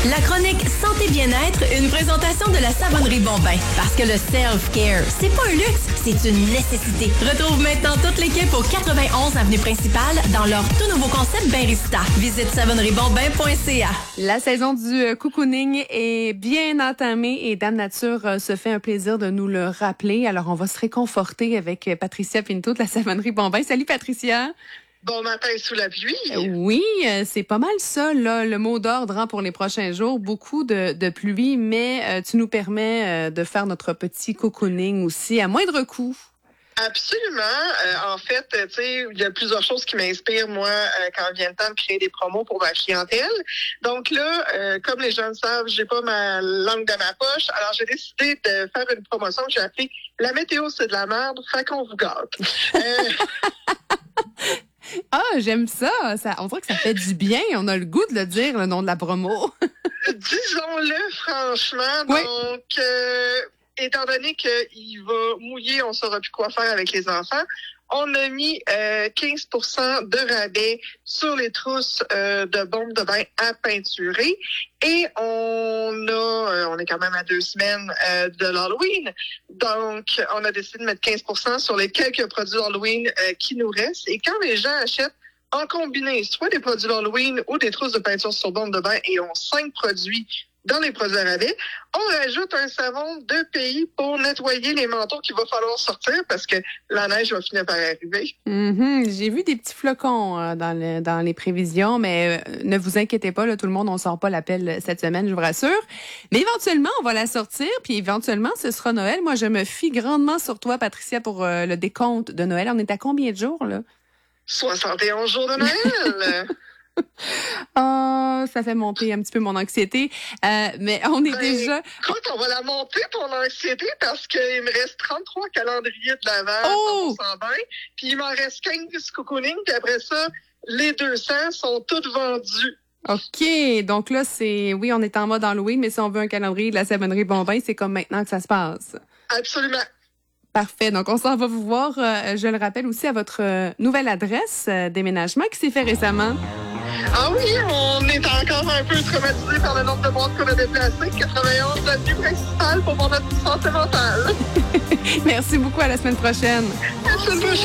La chronique Santé Bien-être, une présentation de la Savonnerie Bombin. Parce que le self-care, c'est pas un luxe, c'est une nécessité. Retrouve maintenant toute l'équipe au 91 avenue principale dans leur tout nouveau concept Barista. Visite savonneriebombin.ca. La saison du cocooning est bien entamée et Dame Nature se fait un plaisir de nous le rappeler. Alors, on va se réconforter avec Patricia Pinto de la Savonnerie Bombin. Salut Patricia! Bon matin sous la pluie. Oui, c'est pas mal ça, là, le mot d'ordre pour les prochains jours. Beaucoup de pluie, mais tu nous permets de faire notre petit cocooning aussi à moindre coût. Absolument. En fait, tu sais, il y a plusieurs choses qui m'inspirent, moi, quand vient le temps de créer des promos pour ma clientèle. Donc là, comme les gens le savent, j'ai pas ma langue dans ma poche. Alors, j'ai décidé de faire une promotion que j'ai appelée « La météo, c'est de la merde, fait qu'on vous gâte ». Ah, j'aime ça. On dirait que ça fait du bien. On a le goût de le dire, le nom de la promo. Disons-le franchement. Oui. Donc, étant donné qu'il va mouiller, on ne saura plus quoi faire avec les enfants. On a mis 15% de rabais sur les trousses de bombes de bain à peinturer. Et on est quand même à 2 semaines de l'Halloween. Donc, on a décidé de mettre 15% sur les quelques produits d'Halloween qui nous restent. Et quand les gens achètent en combiné, soit des produits d'Halloween ou des trousses de peinture sur bombes de bain et ont 5 produits dans les produits à rabais, on rajoute un savon de pays pour nettoyer les manteaux qu'il va falloir sortir parce que la neige va finir par arriver. J'ai vu des petits flocons dans les prévisions, mais ne vous inquiétez pas, là, tout le monde, on sort pas l'appel cette semaine, je vous rassure. Mais éventuellement, on va la sortir, puis éventuellement, ce sera Noël. Moi, je me fie grandement sur toi, Patricia, pour le décompte de Noël. On est à combien de jours, là? 71 jours de Noël! Oh, ça fait monter un petit peu mon anxiété. Mais on est déjà... Écoute, on va la monter, ton anxiété, parce qu'il me reste 33 calendriers de l'Avent, 100% bain, puis il m'en reste 15 cocooning, puis après ça, les 200 sont toutes vendus. OK, donc là, oui, on est en mode Halloween, mais si on veut un calendrier de la Savonnerie Bombin, c'est comme maintenant que ça se passe. Absolument. Parfait. Donc, on s'en va vous voir, je le rappelle aussi, à votre nouvelle adresse déménagement qui s'est fait récemment. Ah oui, on est encore un peu traumatisé par le nombre de boîtes qu'on a déplacées. 91, l'avenue principale pour notre santé mentale. Merci beaucoup. À la semaine prochaine. À la semaine prochaine.